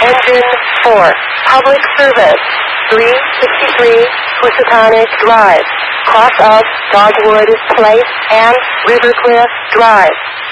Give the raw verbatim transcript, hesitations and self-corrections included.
Engine four, public service, three sixty-three Housatonic Drive, cross of Dogwood Place and Rivercliff Drive.